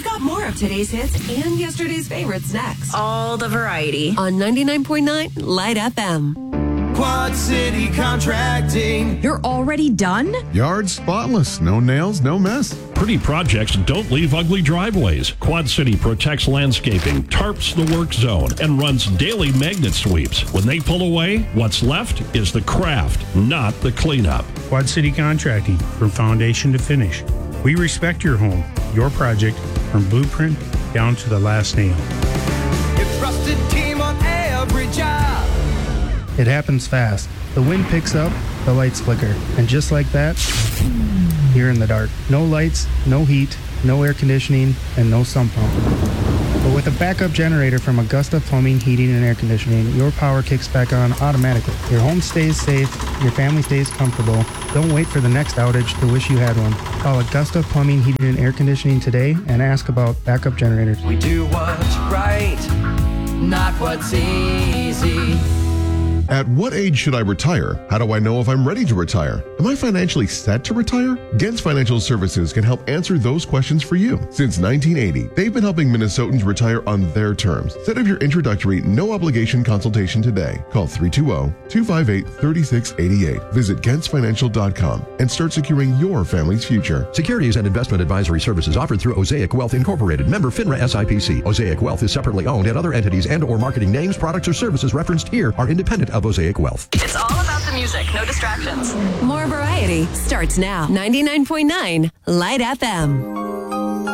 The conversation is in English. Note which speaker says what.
Speaker 1: got more of today's hits and yesterday's favorites next.
Speaker 2: All the variety.
Speaker 1: On 99.9 Light FM.
Speaker 3: Quad City Contracting.
Speaker 2: You're already done?
Speaker 4: Yard spotless. No nails, no mess.
Speaker 5: Pretty projects don't leave ugly driveways. Quad City protects landscaping, tarps the work zone, and runs daily magnet sweeps. When they pull away, what's left is the craft, not the cleanup.
Speaker 6: Quad City Contracting, from foundation to finish. We respect your home, your project, from blueprint down to the last nail.
Speaker 3: Your trusted team on every job.
Speaker 7: It happens fast. The wind picks up, the lights flicker, and just like that, you're in the dark. No lights, no heat, no air conditioning, and no sump pump. But with a backup generator from Augusta Plumbing, Heating, and Air Conditioning, your power kicks back on automatically. Your home stays safe, your family stays comfortable. Don't wait for the next outage to wish you had one. Call Augusta Plumbing, Heating, and Air Conditioning today and ask about backup generators.
Speaker 3: We do what's right, not what's easy.
Speaker 4: At what age should I retire? How do I know if I'm ready to retire? Am I financially set to retire? Gens Financial Services can help answer those questions for you. Since 1980, they've been helping Minnesotans retire on their terms. Set up your introductory, no-obligation consultation today. Call 320-258-3688. Visit GentsFinancial.com and start securing your family's future.
Speaker 8: Securities and investment advisory services offered through Osaic Wealth Incorporated, member FINRA SIPC. Osaic Wealth is separately owned, and other entities and or marketing names, products, or services referenced here are independent of Osaic Wealth.
Speaker 2: It's all about the music, no distractions.
Speaker 1: More variety starts now. 99.9 Light FM.